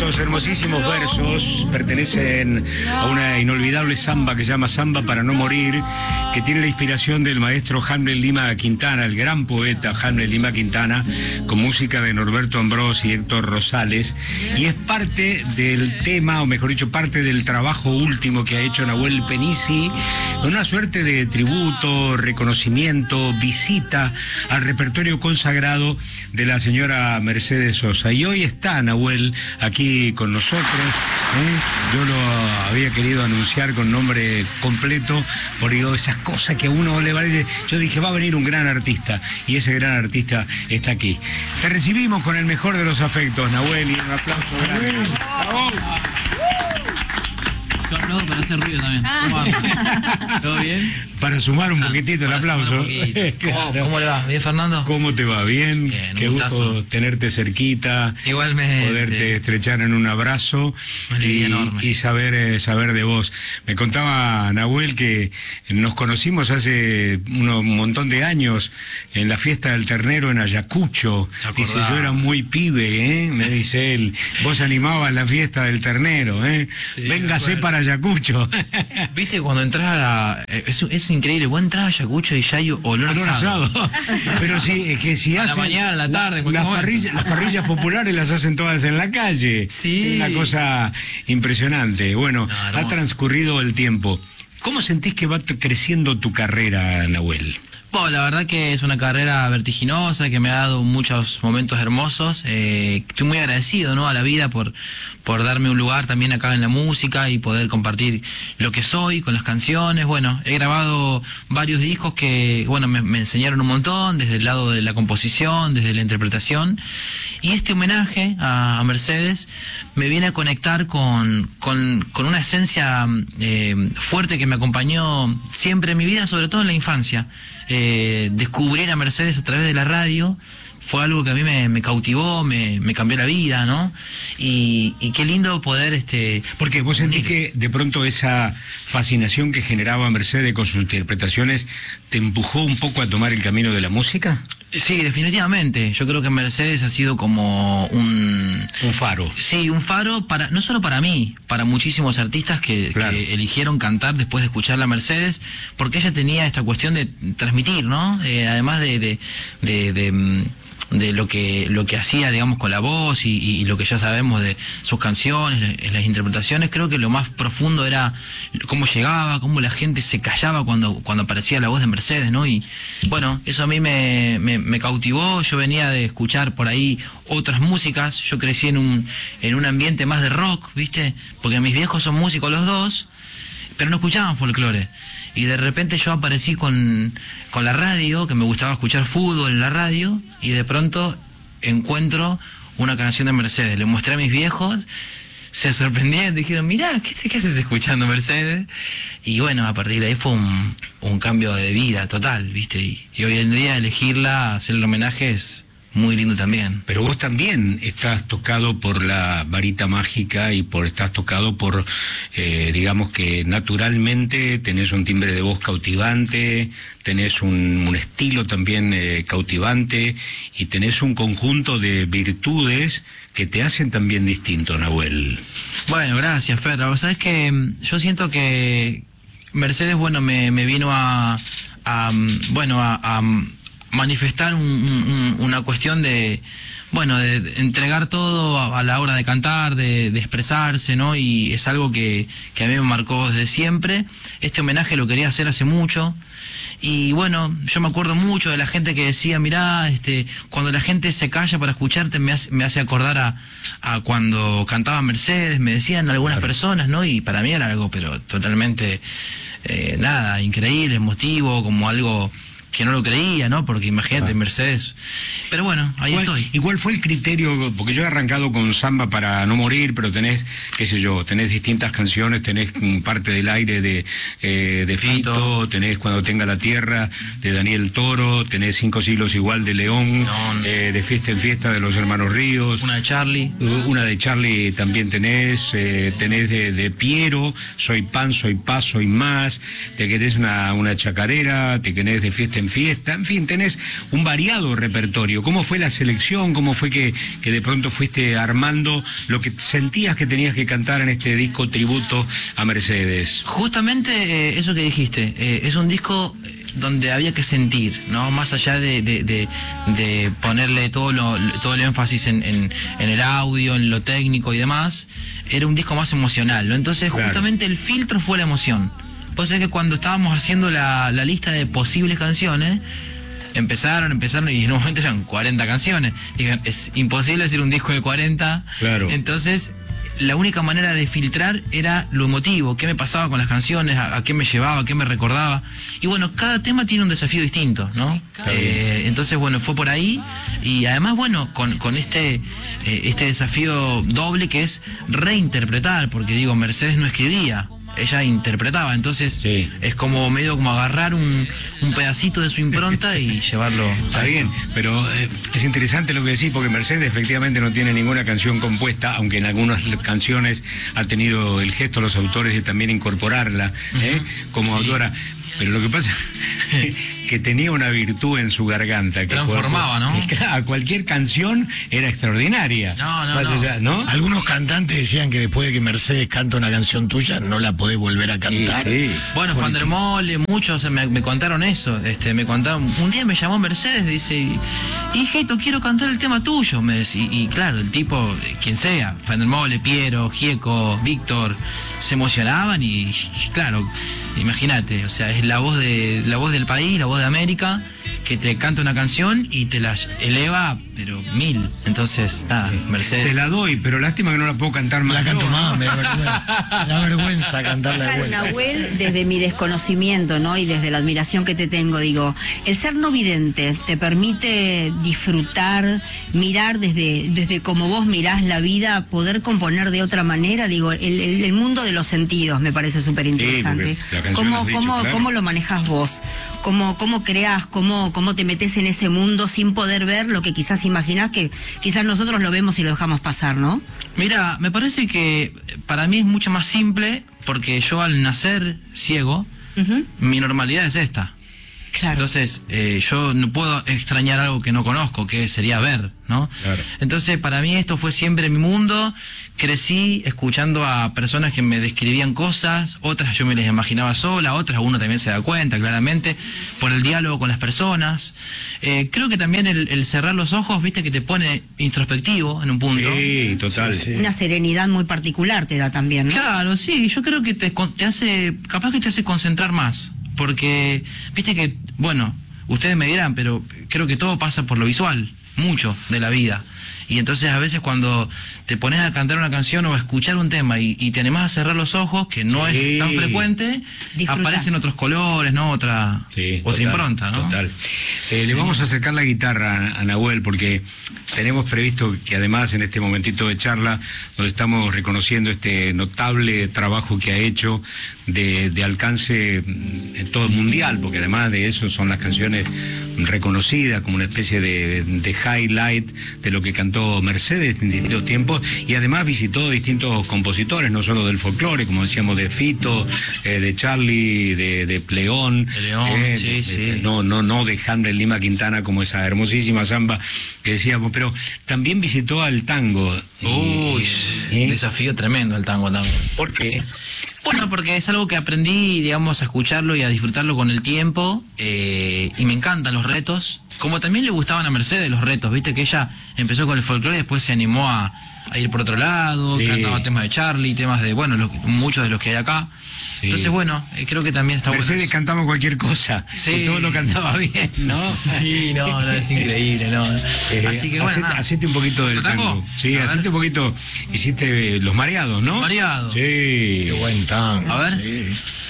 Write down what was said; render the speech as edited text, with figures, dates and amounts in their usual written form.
Estos hermosísimos versos pertenecen a una inolvidable samba que se llama Samba para no morir, que tiene la inspiración del maestro Hamlet Lima Quintana, el gran poeta Hamlet Lima Quintana, con música de Norberto Ambrós y Héctor Rosales, y es parte del tema, o mejor dicho, parte del trabajo último que ha hecho Nahuel Penisi, una suerte de tributo, reconocimiento, visita al repertorio consagrado de la señora Mercedes Sosa. Y hoy está Nahuel aquí con nosotros. Yo lo había querido anunciar con nombre completo, porque digo, esas cosas que a uno le parece. Yo dije, va a venir un gran artista, y ese gran artista está aquí. Te recibimos con el mejor de los afectos, Nahuel, y un aplauso grande. ¡Bravo! Yo aplaudo para hacer ruido también. ¿Todo bien? Para sumar un poquitito el aplauso. Claro. ¿Cómo le va? ¿Bien, Fernando? ¿Cómo te va? ¿Bien? Bien, qué gusto tenerte cerquita. Igualmente. Poderte estrechar en un abrazo y saber de vos. Me contaba Nahuel que nos conocimos hace un montón de años en la fiesta del ternero en Ayacucho. Dice, yo era muy pibe, me dice él. Vos animabas la fiesta del ternero, Sí, véngase para Ayacucho. Viste, cuando entras a es increíble, vos entras a Ayacucho y ya hay olor asado. Pero sí, es que si a hacen... la mañana, a la tarde, las parrillas populares las hacen todas en la calle. Sí. Es una cosa impresionante. Bueno, ha transcurrido el tiempo. ¿Cómo sentís que va creciendo tu carrera, Nahuel? Bueno, la verdad que es una carrera vertiginosa que me ha dado muchos momentos hermosos. Estoy muy agradecido, ¿no?, a la vida por darme un lugar también acá en la música y poder compartir lo que soy con las canciones. Bueno, he grabado varios discos que, bueno, me enseñaron un montón, desde el lado de la composición, desde la interpretación. Y este homenaje a Mercedes me viene a conectar con una esencia fuerte que me acompañó siempre en mi vida, sobre todo en la infancia. Descubrir a Mercedes a través de la radio fue algo que a mí me cautivó, me cambió la vida, ¿no? Y qué lindo poder... Porque vos sentís que de pronto esa fascinación que generaba Mercedes con sus interpretaciones te empujó un poco a tomar el camino de la música. Sí, definitivamente. Yo creo que Mercedes ha sido como un faro. Sí, un faro no solo para mí, para muchísimos artistas que eligieron cantar después de escuchar a Mercedes, porque ella tenía esta cuestión de transmitir, ¿no? Además de lo que hacía, digamos, con la voz y lo que ya sabemos de sus canciones, las interpretaciones. Creo que lo más profundo era cómo llegaba, cómo la gente se callaba cuando aparecía la voz de Mercedes, ¿no? Y bueno, eso a mí me cautivó. Yo venía de escuchar por ahí otras músicas. Yo crecí en un ambiente más de rock, ¿viste? Porque mis viejos son músicos los dos, pero no escuchaban folclore. Y de repente yo aparecí con la radio, que me gustaba escuchar fútbol en la radio, y de pronto encuentro una canción de Mercedes. Le mostré a mis viejos, se sorprendían, dijeron, mirá, ¿qué haces escuchando Mercedes? Y bueno, a partir de ahí fue un cambio de vida total, ¿viste? Y hoy en día elegirla, hacer el homenaje es muy lindo también. Pero vos también estás tocado por la varita mágica y estás tocado por, digamos que naturalmente tenés un timbre de voz cautivante, tenés un estilo también cautivante y tenés un conjunto de virtudes que te hacen también distinto, Nahuel. Bueno, gracias, Fer. Sabes que yo siento que Mercedes, bueno, me vino a manifestar una cuestión de entregar todo a la hora de cantar, de expresarse, ¿no? Y es algo que a mí me marcó desde siempre. Este homenaje lo quería hacer hace mucho. Y bueno, yo me acuerdo mucho de la gente que decía, mirá, cuando la gente se calla para escucharte me hace acordar a cuando cantaba Mercedes, me decían algunas personas, ¿no? Y para mí era algo, pero totalmente, increíble, emotivo, como algo que no lo creía, ¿no? Porque imagínate, Mercedes. Pero bueno, ahí estoy. ¿Y cuál fue el criterio? Porque yo he arrancado con Samba para no morir, pero tenés, qué sé yo, tenés distintas canciones, tenés Parte del aire de Fito, tenés Cuando tenga la tierra de Daniel Toro, tenés 5 siglos igual de León, de Fiesta en Fiesta de los Hermanos Ríos. Una de Charlie. Una de Charlie también tenés de Piero, Soy pan, soy paz, soy más, te querés una chacarera, te querés de Fiesta en fiesta, en fin, tenés un variado repertorio. ¿Cómo fue la selección? ¿Cómo fue que de pronto fuiste armando lo que sentías que tenías que cantar en este disco tributo a Mercedes? Justamente eso que dijiste, es un disco donde había que sentir, ¿no? Más allá de ponerle todo el énfasis en el audio, en lo técnico y demás, era un disco más emocional, ¿no? Entonces, claro, justamente el filtro fue la emoción. Pues es que cuando estábamos haciendo la lista de posibles canciones, empezaron y en un momento eran 40 canciones. Dijeron, es imposible hacer un disco de 40. Claro. Entonces, la única manera de filtrar era lo emotivo, qué me pasaba con las canciones, a qué me llevaba, qué me recordaba. Y bueno, cada tema tiene un desafío distinto, ¿no? Entonces, bueno, fue por ahí. Y además, bueno, con este desafío doble que es reinterpretar, porque digo, Mercedes no escribía, ella interpretaba, entonces sí, es como medio como agarrar un pedacito de su impronta y llevarlo. Está bien, pero es interesante lo que decís, porque Mercedes efectivamente no tiene ninguna canción compuesta, aunque en algunas canciones ha tenido el gesto los autores de también incorporarla como autora. Pero lo que pasa es que tenía una virtud en su garganta. Que transformaba, ¿no? Claro, cualquier canción era extraordinaria. No. Algunos cantantes decían que después de que Mercedes canta una canción tuya, no la podés volver a cantar. Sí. Bueno, Van der Mole, muchos me contaron eso. Me contaron, un día me llamó Mercedes, dice, y Geito, quiero cantar el tema tuyo. Me decía, y claro, el tipo, quien sea, Van der Mole, Piero, Gieco, Víctor, se emocionaban y claro, imagínate, o sea, es la voz del país, la voz de América, que te canta una canción y te la eleva, pero 1000. Entonces, nada, Mercedes. Te la doy, pero lástima que no la puedo cantar más. La canto más, me da vergüenza cantarla de vuelta. Nahuel, desde mi desconocimiento, ¿no? Y desde la admiración que te tengo, digo, el ser no vidente te permite disfrutar, mirar desde como vos mirás la vida, poder componer de otra manera, digo, el mundo de los sentidos me parece súper interesante. ¿Cómo lo manejás vos? ¿Cómo creás? ¿Cómo te metes en ese mundo sin poder ver lo que quizás imaginás, que quizás nosotros lo vemos y lo dejamos pasar, ¿no? Mira, me parece que para mí es mucho más simple, porque yo al nacer ciego, mi normalidad es esta. Claro. Entonces, yo no puedo extrañar algo que no conozco, que sería ver, ¿no? Claro. Entonces, para mí esto fue siempre mi mundo. Crecí escuchando a personas que me describían cosas, otras yo me las imaginaba sola, otras uno también se da cuenta, claramente, por el diálogo con las personas. Creo que también el cerrar los ojos, viste, que te pone introspectivo en un punto. Sí, total. Sí. Una serenidad muy particular te da también, ¿no? Claro, sí, yo creo que te hace, capaz que te hace concentrar más. Porque, viste que, bueno, ustedes me dirán, pero creo que todo pasa por lo visual, mucho de la vida. Y entonces a veces cuando te pones a cantar una canción o a escuchar un tema y te animás a cerrar los ojos, que no es tan frecuente, disfrutás. Aparecen otros colores, ¿no? Otra impronta, ¿no? Total. Le vamos a acercar la guitarra a Nahuel, porque tenemos previsto que además en este momentito de charla, donde estamos reconociendo este notable trabajo que ha hecho de alcance en todo el mundial, porque además de eso son las canciones reconocidas como una especie de highlight de lo que cantó Mercedes en distintos tiempos, y además visitó distintos compositores, no solo del folclore, como decíamos, de Fito, de Charlie, de León, no de Hamlet Lima Quintana, como esa hermosísima samba que decíamos, pero también visitó al tango. Uy, desafío tremendo el tango también. ¿Por qué? Bueno, porque es algo que aprendí, digamos, a escucharlo y a disfrutarlo con el tiempo, y me encantan los retos, como también le gustaban a Mercedes los retos, viste que ella empezó con el folclore y después se animó a ir por otro lado, cantaba temas de Charlie, temas de, bueno, muchos de los que hay acá. Sí. Entonces, bueno, creo que también está Mercedes bueno. cantaba cualquier cosa, y todo lo cantaba bien, ¿no? Sí, no, es increíble, ¿no? Así que bueno, hacete un poquito del tango. Sí, hacete un poquito. Hiciste Los Mareados, ¿no? Mareados. Sí. Qué buen tango. A ver. Sí.